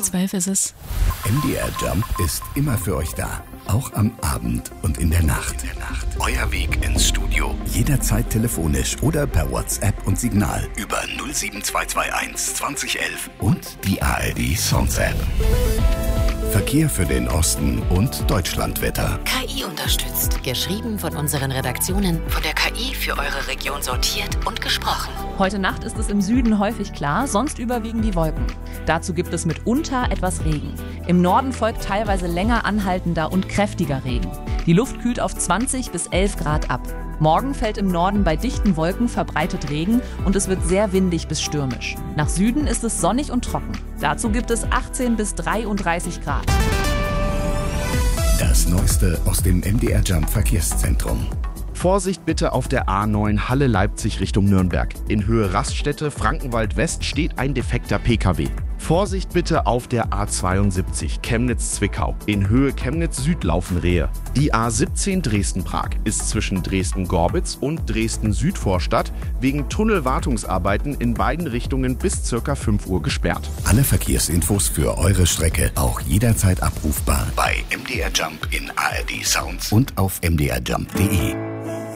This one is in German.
12 ist es. MDR Jump ist immer für euch da. Auch am Abend und in der Nacht. Euer Weg ins Studio. Jederzeit telefonisch oder per WhatsApp und Signal über 07221 2011 und die ARD Songs App. Verkehr für den Osten und Deutschlandwetter. KI unterstützt. Geschrieben von unseren Redaktionen, von der KI für eure Region sortiert und gesprochen. Heute Nacht ist es im Süden häufig klar, sonst überwiegen die Wolken. Dazu gibt es mitunter etwas Regen. Im Norden folgt teilweise länger anhaltender und kräftiger Regen. Die Luft kühlt auf 20 bis 11 Grad ab. Morgen fällt im Norden bei dichten Wolken verbreitet Regen und es wird sehr windig bis stürmisch. Nach Süden ist es sonnig und trocken. Dazu gibt es 18 bis 33 Grad. Das Neueste aus dem MDR Jump Verkehrszentrum. Vorsicht bitte auf der A9 Halle-Leipzig Richtung Nürnberg. In Höhe Raststätte Frankenwald West steht ein defekter PKW. Vorsicht bitte auf der A72 Chemnitz-Zwickau. In Höhe Chemnitz-Süd laufen Rehe. Die A17 Dresden-Prag ist zwischen Dresden-Gorbitz und Dresden-Südvorstadt wegen Tunnelwartungsarbeiten in beiden Richtungen bis ca. 5 Uhr gesperrt. Alle Verkehrsinfos für eure Strecke auch jederzeit abrufbar bei MDR Jump in ARD Sounds und auf mdrjump.de.